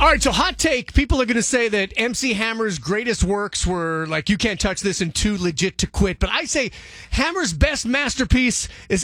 All right, so hot take. People are going to say that MC Hammer's greatest works were like You Can't Touch This and Too Legit to Quit. But I say Hammer's best masterpiece is